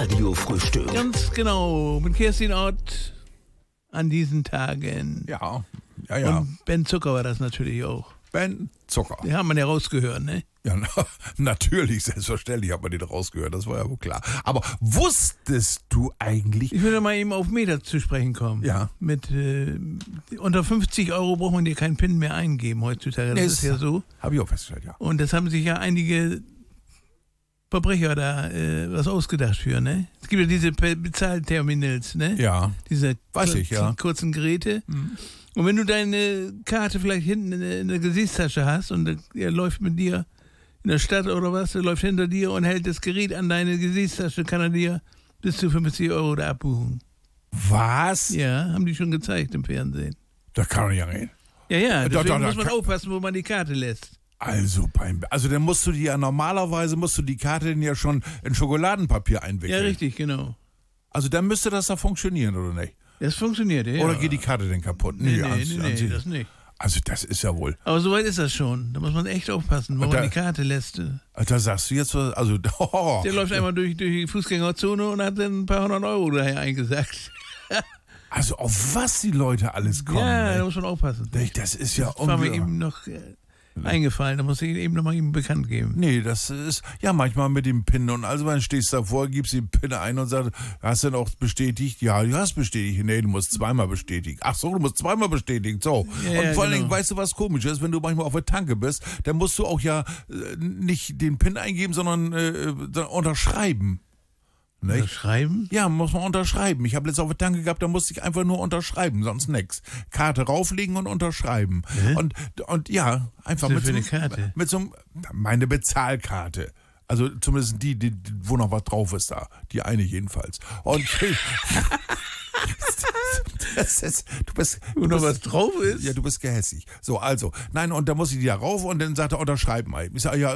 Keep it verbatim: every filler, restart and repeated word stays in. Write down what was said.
Radiofrühstück. Ganz genau, mit Kerstin Ott an diesen Tagen. Ja, ja, ja. Und Ben Zucker war das natürlich auch. Ben Zucker. Den haben wir ja rausgehört, ne? Ja, na, natürlich, selbstverständlich hat man den rausgehört, das war ja wohl klar. Aber wusstest du eigentlich... Ich würde mal eben auf Meter zu sprechen kommen. Ja. Mit äh, unter fünfzig Euro braucht man dir keinen PIN mehr eingeben heutzutage. Das Ist- ist ja so. Habe ich auch festgestellt, ja. Und das haben sich ja einige Verbrecher da äh, was ausgedacht für, ne? Es gibt ja diese Pe- Bezahlterminals, ne? Ja, Diese Weiß kur- ich, ja. kurzen Geräte. Und wenn du deine Karte vielleicht hinten in der, in der Gesichtstasche hast und der, der läuft mit dir in der Stadt oder was, der läuft hinter dir und hält das Gerät an deine Gesichtstasche, kann er dir bis zu fünfzig Euro da abbuchen. was? Ja, haben die schon gezeigt im Fernsehen. Da kann man ja reden. Ja, ja, Da- deswegen da- da muss man kann- aufpassen, wo man die Karte lässt. Also beim, also dann musst du die ja normalerweise, musst du die Karte denn ja schon in Schokoladenpapier einwickeln. Ja, richtig, genau. Also dann müsste das da funktionieren, oder nicht? Das funktioniert, ja. Oder geht die Karte denn kaputt? Nee, nee, an- nee, an nee, sich- das nicht. Also das ist ja wohl. Aber soweit ist das schon. Da muss man echt aufpassen, wo Und da- man die Karte lässt. Da sagst du jetzt, was- also oh, Der läuft einmal durch, durch die Fußgängerzone und hat dann ein paar hundert Euro daher eingesackt. also auf was die Leute alles kommen. ja, da ey. muss man aufpassen. Das ist ja Das war mir unglaublich. eben noch äh, eingefallen. Da muss ich eben nochmal eben bekannt geben. Nee, das ist, ja, manchmal mit dem PIN und also dann stehst du davor, gibst den PIN ein und sagst, hast du denn auch bestätigt? Ja, du hast bestätigt. Nee, du musst zweimal bestätigen. Ach so, du musst zweimal bestätigen. So. Ja, und ja, vor allen genau. Dingen, weißt du, was komisch ist? Wenn du manchmal auf der Tanke bist, dann musst du auch ja äh, nicht den PIN eingeben, sondern äh, dann unterschreiben. Nicht? Schreiben? Ja, muss man unterschreiben. Ich habe letztes auf der Tanke gehabt, da musste ich einfach nur unterschreiben, sonst nix. Karte rauflegen und unterschreiben. Hä? Und, und ja, einfach Was mit denn so, für eine Karte? mit so einem, meine Bezahlkarte. Also zumindest die, die, wo noch was drauf ist da. Die eine jedenfalls. Und das ist, du bist, Wo du noch bist, was drauf ist? ja, du bist gehässig. So, also, nein, und da muss ich die da rauf und dann sagt er, unterschreib mal. Ich sage, ja,